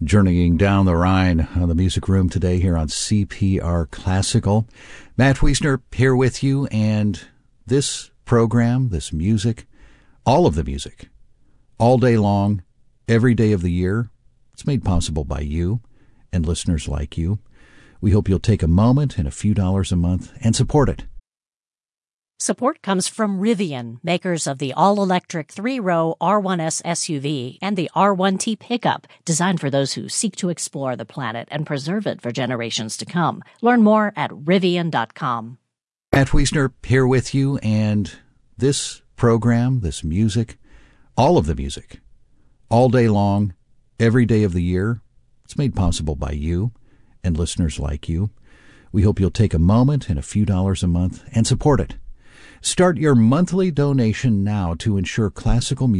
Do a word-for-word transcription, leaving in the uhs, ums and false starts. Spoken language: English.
Journeying down the Rhine on the Music Room today here on C P R Classical. Matt Wiesner here with you, and this program, this music, all of the music, all day long, every day of the year, it's made possible by you and listeners like you. We hope you'll take a moment and a few dollars a month and support it. Support comes from Rivian, makers of the all-electric three-row R one S S U V and the R one T pickup, designed for those who seek to explore the planet and preserve it for generations to come. Learn more at rivian dot com. Matt Wiesner here with you, and this program, this music, all of the music, all day long, every day of the year, it's made possible by you and listeners like you. We hope you'll take a moment and a few dollars a month and support it. Start your monthly donation now to ensure classical music